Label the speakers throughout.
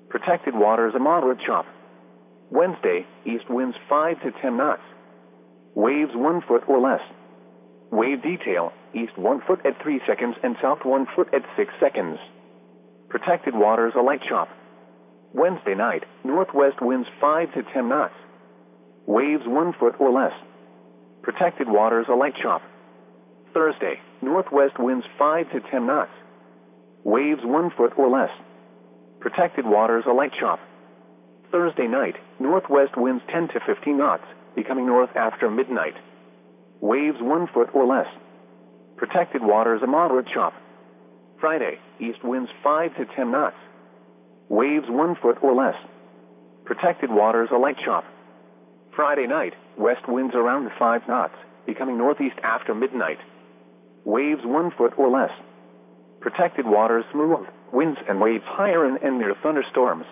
Speaker 1: Protected waters a moderate chop. Wednesday, east winds 5 to 10 knots. Waves 1 foot or less. Wave detail, east 1 foot at 3 seconds and south 1 foot at 6 seconds. Protected waters a light chop. Wednesday night, northwest winds 5 to 10 knots. Waves 1 foot or less. Protected waters a light chop. Thursday, northwest winds 5 to 10 knots. Waves 1 foot or less. Protected waters a light chop. Thursday night, northwest winds 10 to 15 knots, becoming north after midnight. Waves 1 foot or less. Protected waters a moderate chop. Friday, east winds 5 to 10 knots. Waves 1 foot or less. Protected waters a light chop. Friday night, west winds around 5 knots, becoming northeast after midnight. Waves 1 foot or less. Protected waters smooth, winds and waves higher and near thunderstorms.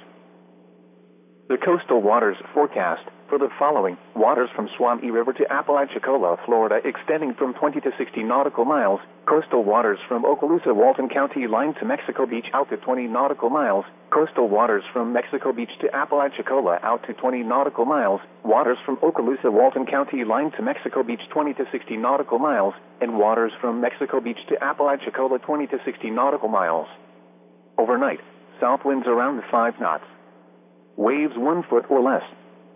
Speaker 1: The coastal waters forecast for the following: waters from Suwannee River to Apalachicola, Florida, extending from 20 to 60 nautical miles. Coastal waters from Okaloosa, Walton County line to Mexico Beach out to 20 nautical miles. Coastal waters from Mexico Beach to Apalachicola out to 20 nautical miles. Waters from Okaloosa, Walton County line to Mexico Beach 20 to 60 nautical miles. And waters from Mexico Beach to Apalachicola 20 to 60 nautical miles. Overnight, south winds around 5 knots. Waves 1 foot or less.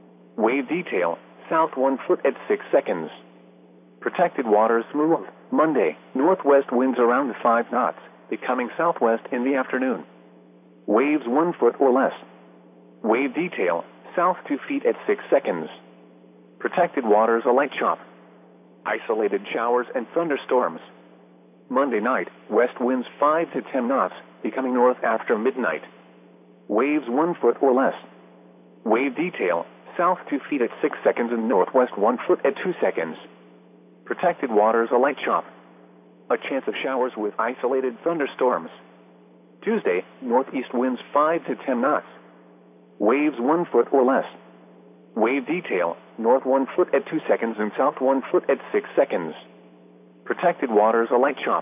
Speaker 1: Wave detail, south 1 foot at 6 seconds. Protected waters smooth. Monday, northwest winds around 5 knots, becoming southwest in the afternoon. Waves 1 foot or less. Wave detail, south 2 feet at 6 seconds. Protected waters a light chop. Isolated showers and thunderstorms. Monday night, west winds 5 to 10 knots, becoming north after midnight. Waves 1 foot or less. Wave detail, south 2 feet at 6 seconds and northwest 1 foot at 2 seconds. Protected waters a light chop. A chance of showers with isolated thunderstorms. Tuesday, northeast winds 5 to 10 knots. Waves 1 foot or less. Wave detail, north 1 foot at 2 seconds and south 1 foot at 6 seconds. Protected waters a light chop.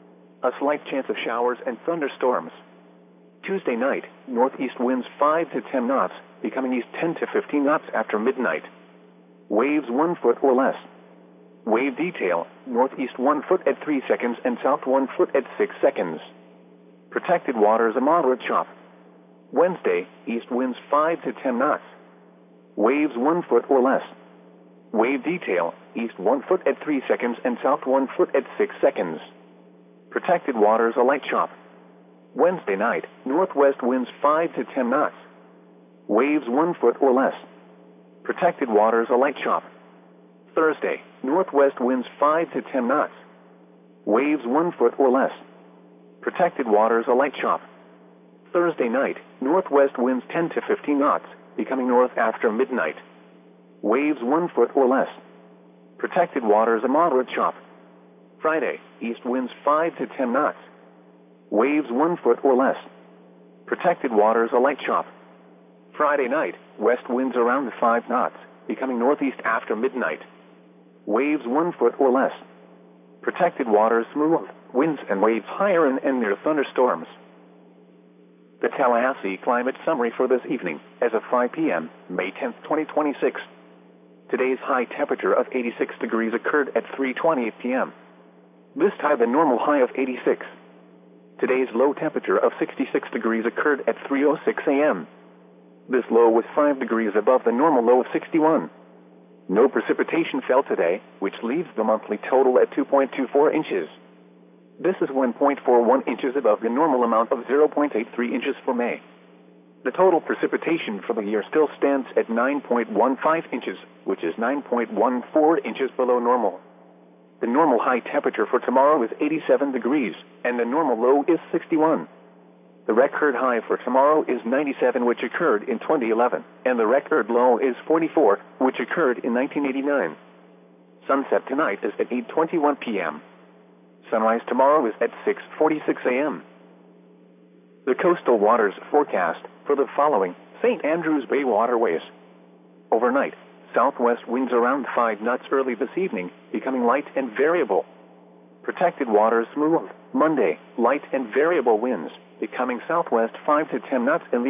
Speaker 1: A slight chance of showers and thunderstorms. Tuesday night, northeast winds 5 to 10 knots, becoming east 10 to 15 knots after midnight. Waves 1 foot or less. Wave detail, northeast 1 foot at 3 seconds and south 1 foot at 6 seconds. Protected waters a moderate chop. Wednesday, east winds 5 to 10 knots. Waves 1 foot or less. Wave detail, east 1 foot at 3 seconds and south 1 foot at 6 seconds. Protected waters a light chop. Wednesday night, northwest winds 5 to 10 knots. Waves 1 foot or less. Protected waters a light chop. Thursday, northwest winds 5 to 10 knots. Waves 1 foot or less. Protected waters a light chop. Thursday night, northwest winds 10 to 15 knots, becoming north after midnight. Waves 1 foot or less. Protected waters a moderate chop. Friday, east winds 5 to 10 knots. Waves 1 foot or less. Protected waters a light chop. Friday night, west winds around 5 knots, becoming northeast after midnight. Waves 1 foot or less. Protected waters smooth, winds and waves higher and near thunderstorms. The Tallahassee climate summary for this evening, as of 5 p.m., May 10, 2026. Today's high temperature of 86 degrees occurred at 3:20 p.m. This tied the normal high of 86. Today's low temperature of 66 degrees occurred at 3:06 a.m. This low was 5 degrees above the normal low of 61. No precipitation fell today, which leaves the monthly total at 2.24 inches. This is 1.41 inches above the normal amount of 0.83 inches for May. The total precipitation for the year still stands at 9.15 inches, which is 9.14 inches below normal. The normal high temperature for tomorrow is 87 degrees, and the normal low is 61. The record high for tomorrow is 97, which occurred in 2011, and the record low is 44, which occurred in 1989. Sunset tonight is at 8:21 p.m. Sunrise tomorrow is at 6:46 a.m. The coastal waters forecast for the following: St. Andrews Bay waterways. Overnight, southwest winds around 5 knots early this evening, becoming light and variable. Protected waters smooth. Monday, light and variable winds, becoming southwest 5 to 10 knots in the